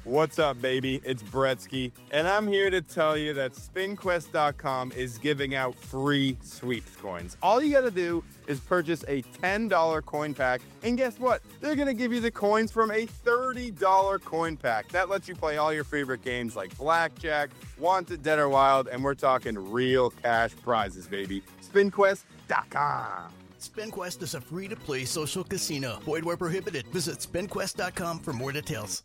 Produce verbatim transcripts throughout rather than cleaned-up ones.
What's up, baby? It's Bretsky, and I'm here to tell you that spin quest dot com is giving out free sweeps coins. All you gotta do is purchase a ten dollar coin pack, and guess what? They're gonna give you the coins from a thirty dollar coin pack. That lets you play all your favorite games like Blackjack, Wanted, Dead or Wild, and we're talking real cash prizes, baby. spin quest dot com. SpinQuest is a free-to-play social casino. Void where prohibited. Visit spin quest dot com for more details.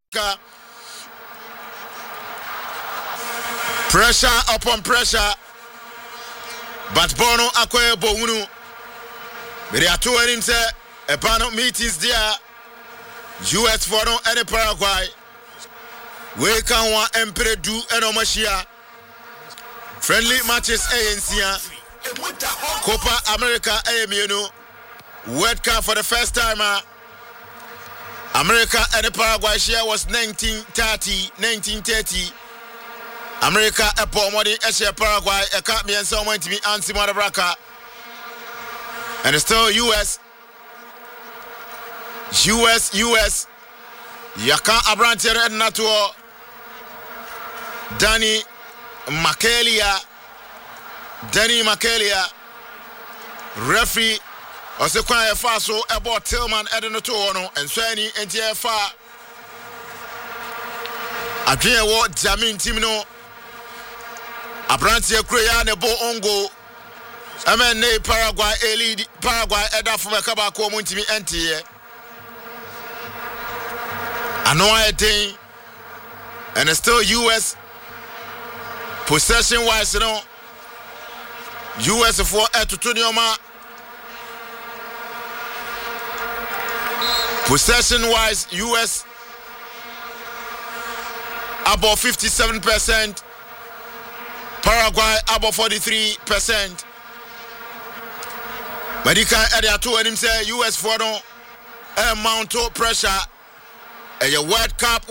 Pressure upon pressure. But Bono Akwe Bounu. There are two in say a panel meetings there. U S for no any Paraguay. We can want Emperor do and Omashia. Friendly matches A N C. Copa America A M U. World Cup for the first time. America and the Paraguay share was nineteen thirty, nineteen thirty. America and Pomodi Asia Paraguay, a cat me and someone to me, Ansi Madabraka. And it's still U S. U S, U S. Yaka Abrantier and Natuo. Danny Makelia. Danny Makelia. Referee. Ose kwa ya fa so ebo Tillman edeno to no enso ani enti ya fa adwen wo Jamin team no Abrantie kure ya ne bo ongo amen ne Paraguay elite Paraguay eda fo meka ba ko mu ntimi entiye ano ayetin and it's still U S possession wise no U S for etutu nioma. Possession wise, U S about fifty-seven percent, Paraguay about forty-three percent. But he can't add to him say U S for no amount of pressure. A World Cup